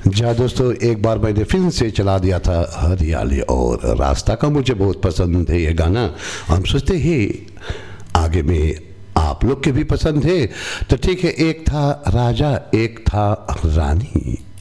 जहाँ दोस्तों एक बार मैंने फिल्म से चला दिया था हरियाली और रास्ता का। मुझे बहुत पसंद है ये गाना। हम सोचते हैं आगे में आप लोग के भी पसंद है। तो ठीक है, एक था राजा एक था रानी।